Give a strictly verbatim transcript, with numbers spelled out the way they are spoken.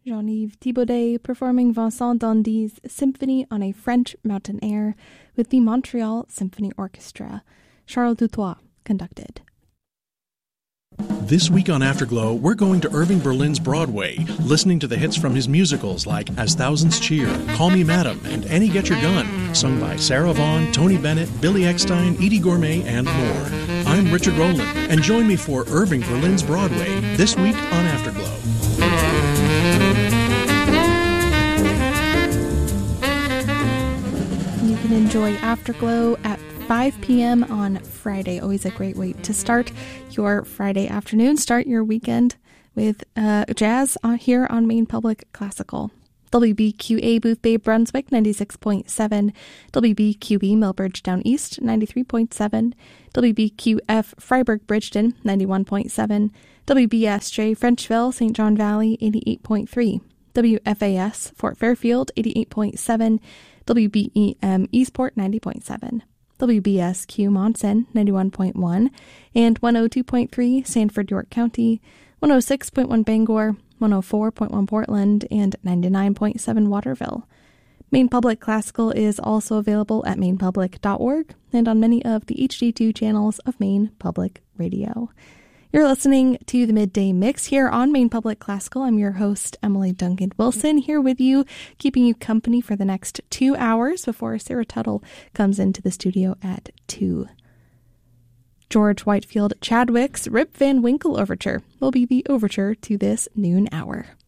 Jean-Yves Thibaudet performing Vincent Dandy's Symphony on a French Mountain Air with the Montreal Symphony Orchestra. Charles Dutoit conducted. This week on Afterglow, we're going to Irving Berlin's Broadway, listening to the hits from his musicals like As Thousands Cheer, Call Me Madam, and Annie Get Your Gun, sung by Sarah Vaughan, Tony Bennett, Billy Eckstein, Edie Gourmet, and more. I'm Richard Rowland, and join me for Irving Berlin's Broadway, this week on Afterglow. You can enjoy Afterglow at five p.m. on Friday. Always a great way to start your Friday afternoon. Start your weekend with uh, jazz on, here on Maine Public Classical. W B Q A Booth Bay Brunswick ninety-six point seven, W B Q B Millbridge Down East ninety-three point seven, W B Q F Freiburg Bridgeton ninety-one point seven, W B S J Frenchville Saint John Valley eighty-eight point three, W F A S Fort Fairfield eighty-eight point seven, W B E M Eastport ninety point seven. W B S Q Monson ninety-one point one, and one oh two point three Sanford York County, one oh six point one Bangor, one oh four point one Portland, and ninety-nine point seven Waterville. Maine Public Classical is also available at maine public dot org and on many of the H D two channels of Maine Public Radio. You're listening to the Midday Mix here on Maine Public Classical. I'm your host, Emily Duncan Wilson, here with you, keeping you company for the next two hours before Sarah Tuttle comes into the studio at two. George Whitefield Chadwick's Rip Van Winkle Overture will be the overture to this noon hour.